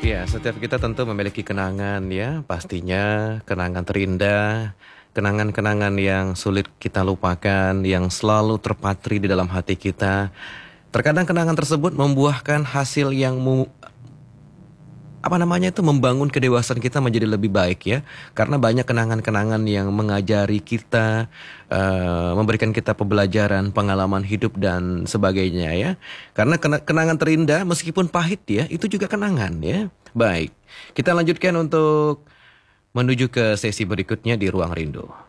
Ya, setiap kita tentu memiliki kenangan ya, pastinya kenangan terindah, kenangan-kenangan yang sulit kita lupakan, yang selalu terpatri di dalam hati kita. Terkadang kenangan tersebut membuahkan hasil yang membangun kedewasaan kita menjadi lebih baik ya. Karena banyak kenangan-kenangan yang mengajari kita, memberikan kita pembelajaran, pengalaman hidup dan sebagainya ya. Karena kenangan terindah meskipun pahit ya, itu juga kenangan ya. Baik, kita lanjutkan untuk menuju ke sesi berikutnya di Ruang Rindu.